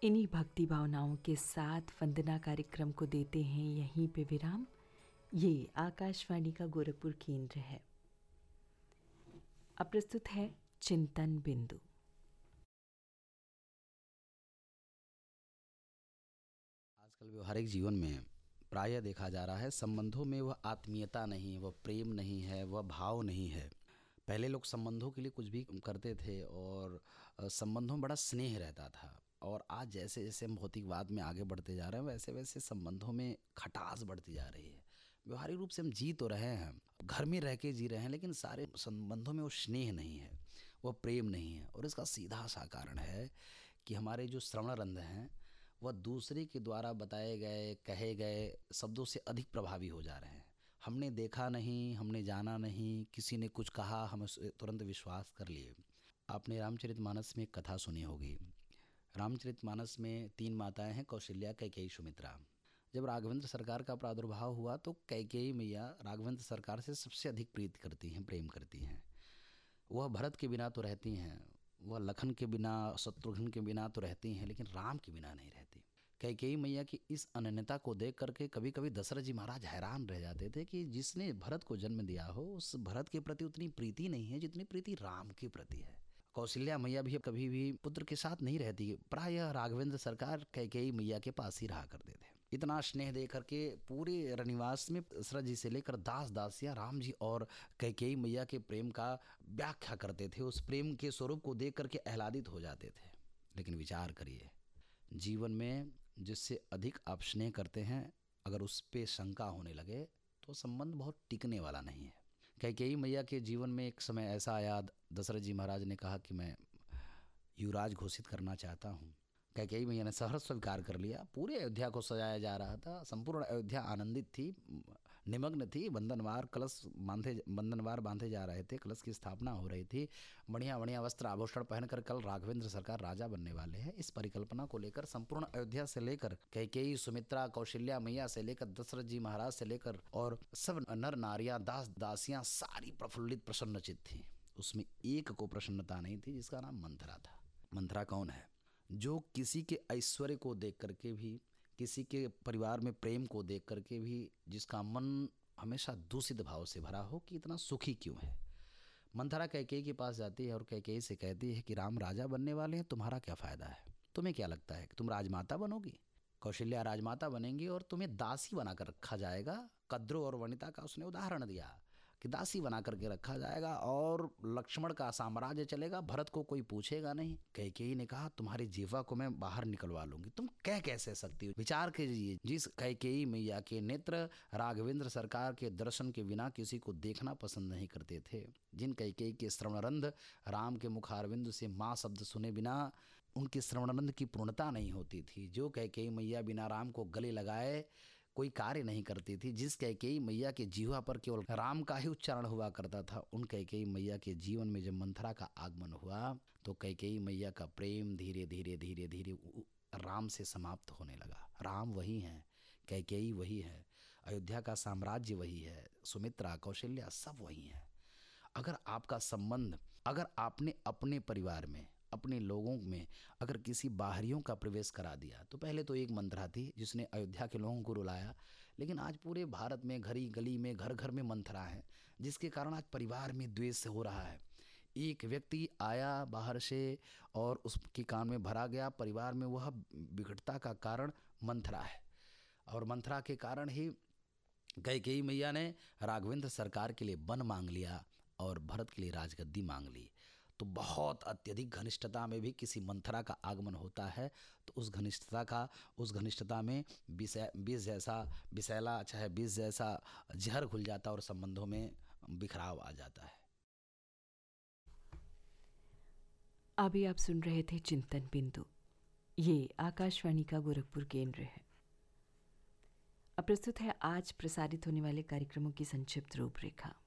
इन्हीं भक्ति भावनाओं के साथ वंदना कार्यक्रम को देते हैं यहीं पे विराम। ये आकाशवाणी का गोरखपुर केंद्र है। अब प्रस्तुत है चिंतन बिंदु। आजकल व्यवहारिक जीवन में प्रायः देखा जा रहा है, संबंधों में वह आत्मीयता नहीं, वह प्रेम नहीं है, वह भाव नहीं है। पहले लोग संबंधों के लिए कुछ भी करते थे और संबंधों में बड़ा स्नेह रहता था। और आज जैसे जैसे हम भौतिकवाद में आगे बढ़ते जा रहे हैं, वैसे वैसे संबंधों में खटास बढ़ती जा रही है। व्यवहारिक रूप से हम जी तो रहे हैं, घर में रह के जी रहे हैं, लेकिन सारे संबंधों में वो स्नेह नहीं है, वह प्रेम नहीं है। और इसका सीधा सा कारण है कि हमारे जो श्रवणरंध्र हैं वह दूसरे के द्वारा बताए गए, कहे गए शब्दों से अधिक प्रभावी हो जा रहे हैं। हमने देखा नहीं, हमने जाना नहीं, किसी ने कुछ कहा, हम उसे तुरंत विश्वास कर लिए। आपने रामचरितमानस में एक कथा सुनी होगी। रामचरितमानस में 3 माताएं हैं, कौशल्या, कैकेयी, सुमित्रा। जब राघवेंद्र सरकार का प्रादुर्भाव हुआ तो कैकेयी मैया राघवेंद्र सरकार से सबसे अधिक प्रीति करती हैं, प्रेम करती हैं। वह भरत के बिना तो रहती हैं, वह लखन के बिना, शत्रुघ्न के बिना तो रहती हैं, लेकिन राम के बिना नहीं रहती। कैकेयी मैया की इस अनन्यता को देख करके कभी कभी दशरथ जी महाराज हैरान रह जाते थे कि जिसने भरत को जन्म दिया हो उस भरत के प्रति उतनी प्रीति नहीं है जितनी प्रीति राम के प्रति है। कौशल्या मैया भी कभी भी पुत्र के साथ नहीं रहती, प्रायः राघवेंद्र सरकार कैकेयी मैया के पास ही रहा करते थे। इतना स्नेह दे करके पूरे रनिवास में दशरथ जी से लेकर दास दासियां राम जी और कैकेयी मैया के प्रेम का व्याख्या करते थे। उस प्रेम के स्वरूप को देख करके आह्लादित हो जाते थे। लेकिन विचार करिए, जीवन में जिससे अधिक आप स्नेह करते हैं, अगर उस पर शंका होने लगे तो संबंध बहुत टिकने वाला नहीं है। कैकेयी मैया के जीवन में एक समय ऐसा आया, दशरथ जी महाराज ने कहा कि मैं युवराज घोषित करना चाहता हूँ। कैकेयी मैया ने सहर्ष स्वीकार कर लिया। पूरे अयोध्या को सजाया जा रहा था, संपूर्ण अयोध्या आनंदित थी, निमग्न थी। बंधनवार बांधे जा रहे थे, कलश की स्थापना हो रही थी। बढ़िया बढ़िया वस्त्र आभूषण पहनकर कल राघवेंद्र सरकार राजा बनने वाले हैं, इस परिकल्पना को लेकर संपूर्ण अयोध्या से लेकर कैकेयी, सुमित्रा, कौशल्या मैया से लेकर दशरथ जी महाराज से लेकर और सब नर नारियां, दास दासियां सारी प्रफुल्लित प्रसन्नचित थी। उसमें एक को प्रसन्नता नहीं थी, जिसका नाम मंथरा था। मंथरा कौन है? जो किसी के ऐश्वर्य को देख करके भी, किसी के परिवार में प्रेम को देख करके भी, जिसका मन हमेशा दूषित भाव से भरा हो कि इतना सुखी क्यों है। मंथरा कैकेयी के पास जाती है और कैकेयी से कहती है कि राम राजा बनने वाले हैं, तुम्हारा क्या फ़ायदा है? तुम्हें क्या लगता है कि तुम राजमाता बनोगी? कौशल्या राजमाता बनेंगी और तुम्हें दासी बनाकर रखा जाएगा। कद्रो और वनिता का उसने उदाहरण दिया कि दासी बना करके रखा जाएगा और लक्ष्मण का साम्राज्य चलेगा, भरत को कोई पूछेगा नहीं। कैकेयी ने कहा तुम्हारी जीवा को मैं बाहर निकलवा लूंगी। तुम कह कैसे सकती हो? विचार कीजिए, जिस कैकेयी मैया के नेत्र राघवेंद्र सरकार के दर्शन के बिना किसी को देखना पसंद नहीं करते थे, जिन कैकेयी के श्रवणरंध्र राम के मुखारविंद से माँ शब्द सुने बिना उनके श्रवणरंध्र की पूर्णता नहीं होती थी, जो कैकेयी मैया बिना राम को गले लगाए कोई कार्य नहीं करती थी, जिस कैकेयी मैया के जीवा पर केवल राम का ही उच्चारण हुआ करता था, उन कैकेयी मैया के जीवन में जब मंथरा का आगमन हुआ तो कैकेयी मैया का प्रेम धीरे धीरे धीरे धीरे राम से समाप्त होने लगा। राम वही हैं, कैकेयी वही है, अयोध्या का साम्राज्य वही है, सुमित्रा, कौशल्या सब वही हैं। अगर आपका संबंध, अगर आपने अपने परिवार में, अपने लोगों में अगर किसी बाहरियों का प्रवेश करा दिया, तो पहले तो एक मंथरा थी जिसने अयोध्या के लोगों को रुलाया, लेकिन आज पूरे भारत में घड़ी गली में घर घर में मंथरा है, जिसके कारण आज परिवार में द्वेष हो रहा है। एक व्यक्ति आया बाहर से और उसके कान में भरा गया, परिवार में वह विघटता का कारण मंथरा है। और मंथरा के कारण ही कैकेयी मैया ने राघवेंद्र सरकार के लिए वन मांग लिया और भरत के लिए राजगद्दी मांग ली। तो बहुत अत्यधिक घनिष्ठता में भी किसी मंथरा का आगमन होता है तो उस घनिष्ठता में विष जैसा विषैला, चाहे विष जैसा जहर घुल जाता और संबंधों में बिखराव आ जाता है। अभी आप सुन रहे थे चिंतन बिंदु। ये आकाशवाणी का गोरखपुर केंद्र है। अब प्रस्तुत है आज प्रसारित होने वाले कार्यक्रमों की संक्षिप्त रूपरेखा।